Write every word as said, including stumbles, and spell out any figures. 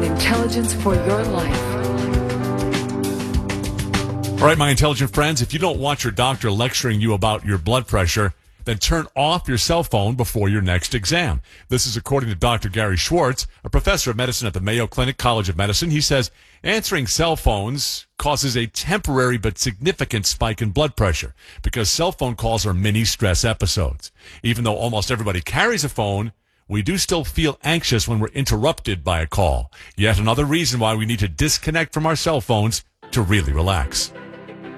intelligence for your life. All right, my intelligent friends, if you don't want your doctor lecturing you about your blood pressure, then turn off your cell phone before your next exam. This is according to Doctor Gary Schwartz, a professor of medicine at the Mayo Clinic College of Medicine. He says answering cell phones causes a temporary but significant spike in blood pressure because cell phone calls are mini stress episodes. Even though almost everybody carries a phone, we do still feel anxious when we're interrupted by a call. Yet another reason why we need to disconnect from our cell phones to really relax.